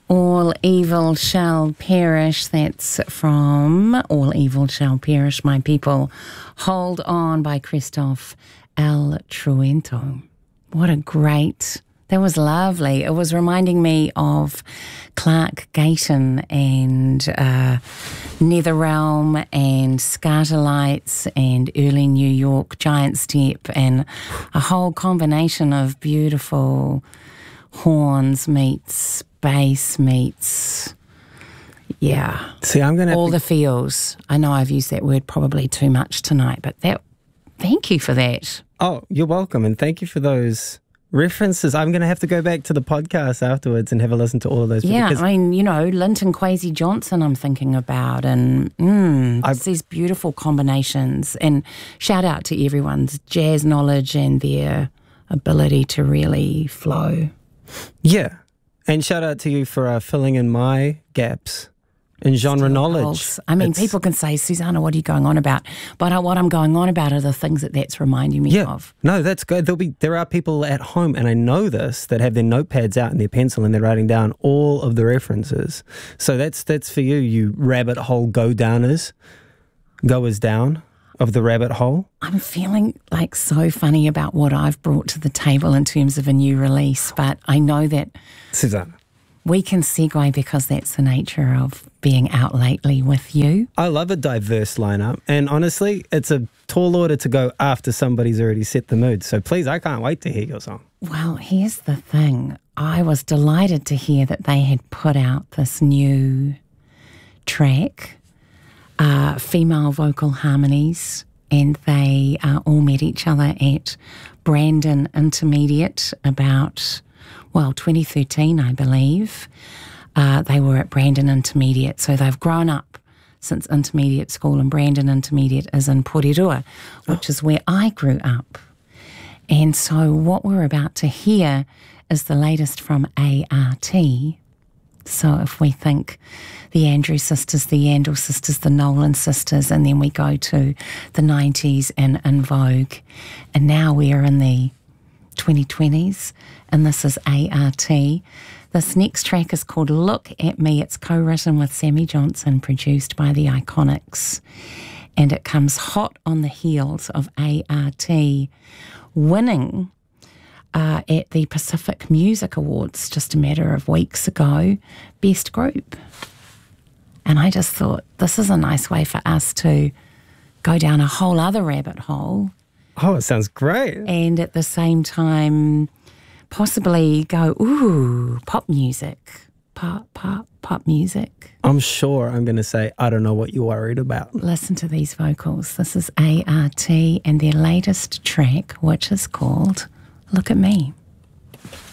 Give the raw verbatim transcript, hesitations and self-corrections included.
All Evil Shall Perish. That's from All Evil Shall Perish, My People. Hold On by Christoph El Truento. What a great... That was lovely. It was reminding me of Clark Gayton and uh, Netherrealm and Scartalites and early New York Giant Step and a whole combination of beautiful horns meets bass meets, yeah. See, I'm gonna all to... the feels. I know I've used that word probably too much tonight, but that. Thank you for that. Oh, you're welcome, and thank you for those references. I'm going to have to go back to the podcast afterwards and have a listen to all of those. Yeah, I mean, you know, Linton Kwesi Johnson I'm thinking about, and mm, it's these beautiful combinations. And shout out to everyone's jazz knowledge and their ability to really flow. Yeah, and shout out to you for uh, filling in my gaps in genre Still knowledge. Holds. I mean, it's, people can say, Susanna, what are you going on about? But uh, what I'm going on about are the things that that's reminding me yeah, of. No, that's good. There'll be there are people at home, and I know this, that have their notepads out and their pencil and they're writing down all of the references. So that's that's for you, you rabbit hole go downers, goers down of the rabbit hole. I'm feeling like so funny about what I've brought to the table in terms of a new release, but I know that Susanna, we can segue because that's the nature of being out lately with you. I love a diverse lineup, and honestly, it's a tall order to go after somebody's already set the mood. So please, I can't wait to hear your song. Well, here's the thing. I was delighted to hear that they had put out this new track, uh, female vocal harmonies, and they uh, all met each other at Brandon Intermediate about, well, twenty thirteen, I believe. Uh, they were at Brandon Intermediate, so they've grown up since intermediate school, and Brandon Intermediate is in Porirua, which oh. is where I grew up. And so what we're about to hear is the latest from A R T. So if we think the Andrew sisters, the Yandel sisters, the Nolan sisters, and then we go to the nineties and In Vogue, and now we are in the twenty twenties, and this is A R T. This next track is called Look at Me. It's co-written with Sammy Johnson, produced by the Iconics, and it comes hot on the heels of A R T winning uh, at the Pacific Music Awards just a matter of weeks ago, Best Group. And I just thought this is a nice way for us to go down a whole other rabbit hole. Oh, it sounds great. And at the same time, possibly go, ooh, pop music, pop, pop, pop music. I'm sure I'm going to say, I don't know what you're worried about. Listen to these vocals. This is A R T and their latest track, which is called Look at Me.